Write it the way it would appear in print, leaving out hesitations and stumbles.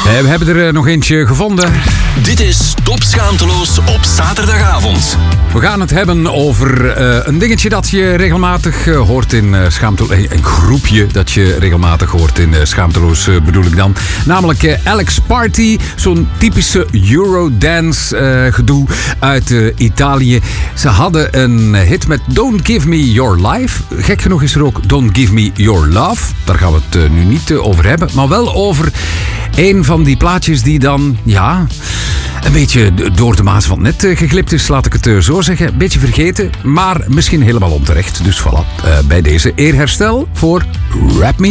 We hebben er nog eentje gevonden. Dit is Top Schaamteloos op zaterdagavond. We gaan het hebben over een dingetje dat je regelmatig hoort in Schaamteloos. Een groepje dat je regelmatig hoort in Schaamteloos bedoel ik dan. Namelijk Alex Party. Zo'n typische Eurodance gedoe uit Italië. Ze hadden een hit met Don't Give Me Your Life. Gek genoeg is er ook Don't Give Me Your Love. Daar gaan we het nu niet over hebben. Maar wel over een van die plaatjes die dan, ja, een beetje door de maas van het net geglipt is, laat ik het zo zeggen. Een beetje vergeten, maar misschien helemaal onterecht. Dus voilà, bij deze eerherstel voor Wrap Me